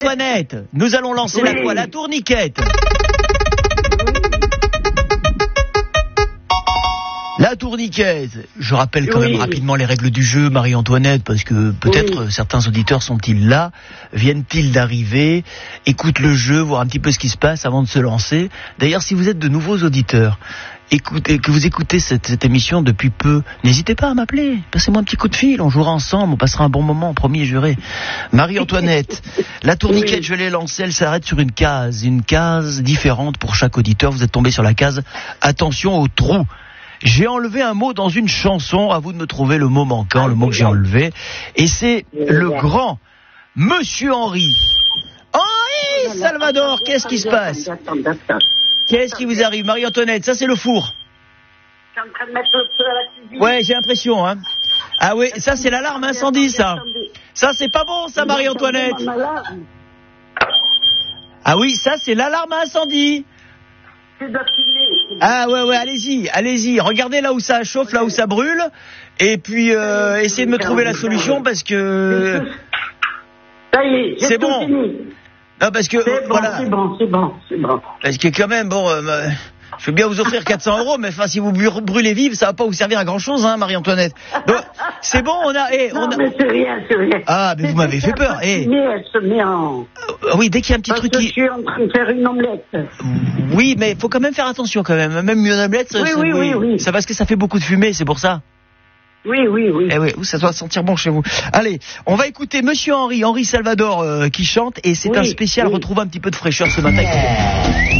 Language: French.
Antoinette, nous allons lancer la tourniquette. La tourniquette. Je rappelle quand même rapidement les règles du jeu, Marie-Antoinette, parce que peut-être certains auditeurs sont-ils là, viennent-ils d'arriver, écoutent le jeu, voir un petit peu ce qui se passe avant de se lancer. D'ailleurs, si vous êtes de nouveaux auditeurs, que vous écoutez cette émission depuis peu, n'hésitez pas à m'appeler, passez-moi un petit coup de fil, on jouera ensemble, on passera un bon moment, promis et juré. Marie-Antoinette, la tourniquette, je l'ai lancée, elle s'arrête sur une case différente pour chaque auditeur. Vous êtes tombé sur la case attention au trou. J'ai enlevé un mot dans une chanson, à vous de me trouver le mot manquant, le mot que j'ai enlevé, et c'est le grand Monsieur Henri. Henri Salvador, qu'est-ce qui se passe? Qu'est-ce qui vous arrive, Marie-Antoinette? Ça, c'est le four. Je suis en train de mettre le feu à la cuisine. Ouais, j'ai l'impression, hein. Ah oui, ça, c'est l'alarme incendie, ça. Ça, c'est pas bon, ça, Marie-Antoinette. Ah oui, ça, c'est l'alarme incendie. Ah ouais, allez-y. Regardez là où ça chauffe, là où ça brûle. Et puis, essayez de me trouver la solution parce que... Ça y est, c'est bon. Fini. Non, parce que c'est bon. Parce que quand même, je veux bien vous offrir 400 €, mais enfin, si vous brûlez vive, ça va pas vous servir à grand chose, hein, Marie-Antoinette. Donc, c'est bon, mais c'est rien. Ah, mais vous m'avez fait peur. Elle se met en... Oui, dès qu'il y a un petit truc qui... Je suis en train de faire une omelette. Oui, mais faut quand même faire attention quand même. Même une omelette, oui. C'est parce que ça fait beaucoup de fumée, c'est pour ça. Oui. Eh oui, ça doit sentir bon chez vous. Allez, on va écouter Monsieur Henri Salvador qui chante, et c'est un spécial retrouve un petit peu de fraîcheur ce matin.